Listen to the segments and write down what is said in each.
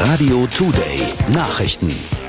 Radio Today Nachrichten.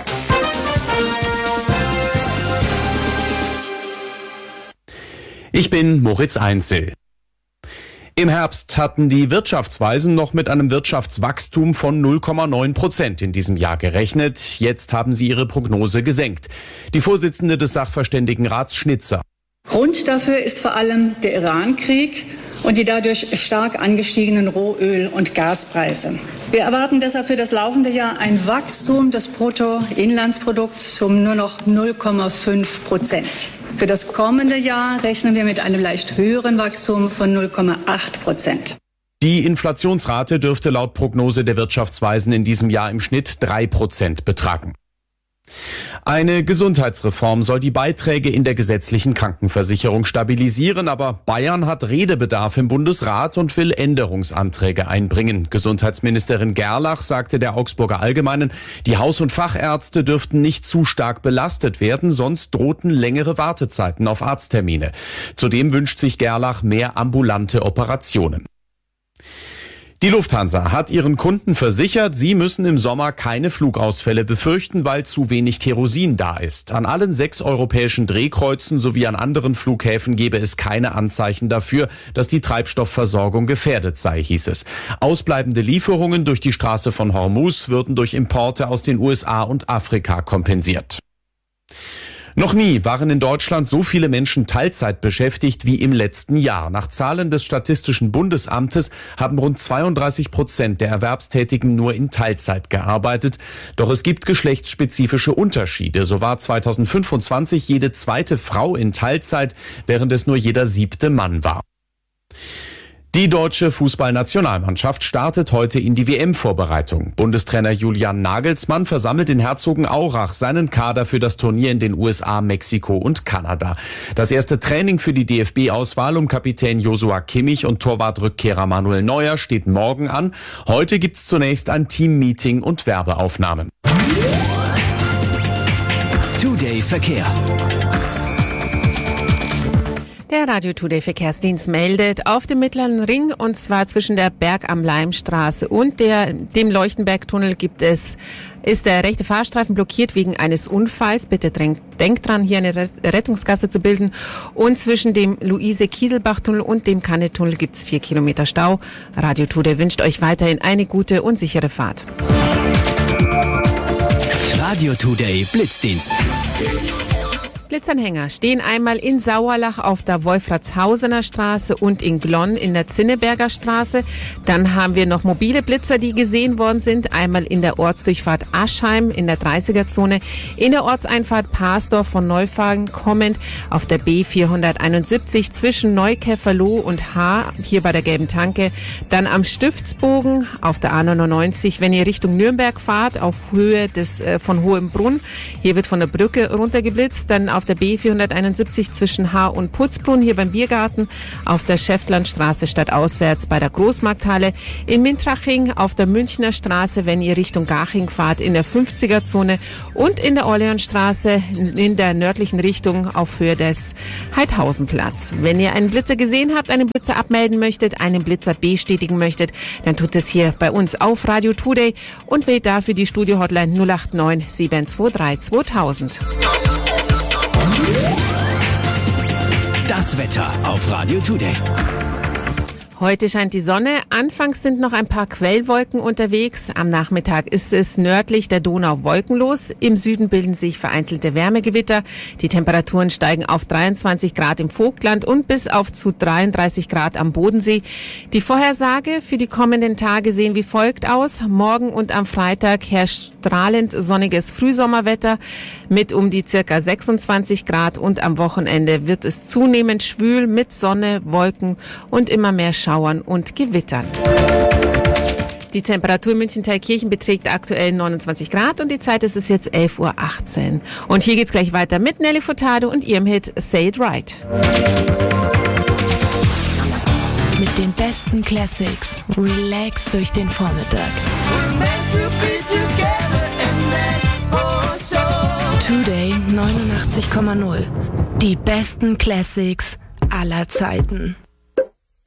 Ich bin Moritz Einzel. Im Herbst hatten die Wirtschaftsweisen noch mit einem Wirtschaftswachstum von 0,9% in diesem Jahr gerechnet. Jetzt haben sie ihre Prognose gesenkt. Die Vorsitzende des Sachverständigenrats Schnitzer. Grund dafür ist vor allem der Iran-Krieg und die dadurch stark angestiegenen Rohöl- und Gaspreise. Wir erwarten deshalb für das laufende Jahr ein Wachstum des Bruttoinlandsprodukts um nur noch 0,5%. Für das kommende Jahr rechnen wir mit einem leicht höheren Wachstum von 0,8%. Die Inflationsrate dürfte laut Prognose der Wirtschaftsweisen in diesem Jahr im Schnitt 3% betragen. Eine Gesundheitsreform soll die Beiträge in der gesetzlichen Krankenversicherung stabilisieren, aber Bayern hat Redebedarf im Bundesrat und will Änderungsanträge einbringen. Gesundheitsministerin Gerlach sagte der Augsburger Allgemeinen, die Haus- und Fachärzte dürften nicht zu stark belastet werden, sonst drohten längere Wartezeiten auf Arzttermine. Zudem wünscht sich Gerlach mehr ambulante Operationen. Die Lufthansa hat ihren Kunden versichert, sie müssen im Sommer keine Flugausfälle befürchten, weil zu wenig Kerosin da ist. An allen 6 europäischen Drehkreuzen sowie an anderen Flughäfen gebe es keine Anzeichen dafür, dass die Treibstoffversorgung gefährdet sei, hieß es. Ausbleibende Lieferungen durch die Straße von Hormuz würden durch Importe aus den USA und Afrika kompensiert. Noch nie waren in Deutschland so viele Menschen Teilzeit beschäftigt wie im letzten Jahr. Nach Zahlen des Statistischen Bundesamtes haben rund 32% der Erwerbstätigen nur in Teilzeit gearbeitet. Doch es gibt geschlechtsspezifische Unterschiede. So war 2025 jede zweite Frau in Teilzeit, während es nur jeder 7. Mann war. Die deutsche Fußballnationalmannschaft startet heute in die WM-Vorbereitung. Bundestrainer Julian Nagelsmann versammelt in Herzogenaurach seinen Kader für das Turnier in den USA, Mexiko und Kanada. Das erste Training für die DFB-Auswahl um Kapitän Joshua Kimmich und Torwartrückkehrer Manuel Neuer steht morgen an. Heute gibt's zunächst ein Team-Meeting und Werbeaufnahmen. Today Verkehr. Der Radio Today Verkehrsdienst meldet auf dem Mittleren Ring, und zwar zwischen der Berg am Leimstraße und dem Leuchtenbergtunnel ist der rechte Fahrstreifen blockiert wegen eines Unfalls. Bitte denkt dran, hier eine Rettungsgasse zu bilden. Und zwischen dem Luise-Kieselbach-Tunnel und dem Kannetunnel gibt es 4 Kilometer Stau. Radio Today wünscht euch weiterhin eine gute und sichere Fahrt. Radio Today Blitzdienst. Blitzanhänger stehen einmal in Sauerlach auf der Wolfratshausener Straße und in Glonn in der Zinneberger Straße. Dann haben wir noch mobile Blitzer, die gesehen worden sind. Einmal in der Ortsdurchfahrt Aschheim in der 30er-Zone, in der Ortseinfahrt Parsdorf von Neufahren kommend auf der B471 zwischen Neukäferloh und Haar, hier bei der Gelben Tanke. Dann am Stiftsbogen auf der A99, wenn ihr Richtung Nürnberg fahrt, auf Höhe von Hohenbrunn. Hier wird von der Brücke runtergeblitzt. Dann auf der B471 zwischen Haar und Putzbrunn, hier beim Biergarten, auf der Schäftlandstraße stadtauswärts bei der Großmarkthalle, in Mintraching auf der Münchner Straße, wenn ihr Richtung Garching fahrt, in der 50er-Zone und in der Orleansstraße in der nördlichen Richtung auf Höhe des Heidhausenplatz. Wenn ihr einen Blitzer gesehen habt, einen Blitzer abmelden möchtet, einen Blitzer bestätigen möchtet, dann tut es hier bei uns auf Radio Today und wählt dafür die Studio-Hotline 089 723 2000. Das Wetter auf Radio Today. Heute scheint die Sonne. Anfangs sind noch ein paar Quellwolken unterwegs. Am Nachmittag ist es nördlich der Donau wolkenlos. Im Süden bilden sich vereinzelte Wärmegewitter. Die Temperaturen steigen auf 23 Grad im Vogtland und bis auf zu 33 Grad am Bodensee. Die Vorhersage für die kommenden Tage sehen wie folgt aus. Morgen und am Freitag herrscht strahlend sonniges Frühsommerwetter mit um die circa 26 Grad und am Wochenende wird es zunehmend schwül mit Sonne, Wolken und immer mehr Schauern und Gewittern. Die Temperatur in München-Thalkirchen beträgt aktuell 29 Grad und die Zeit ist es jetzt 11:18 Uhr. Und hier geht's gleich weiter mit Nelly Furtado und ihrem Hit Say It Right. Mit den besten Classics relax durch den Vormittag. Today 89,0. Die besten Classics aller Zeiten.